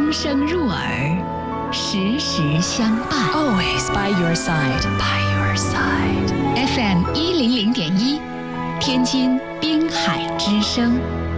声声入耳，时时相伴。 Always by your side. By your side. FM 100.1，天津滨海之声。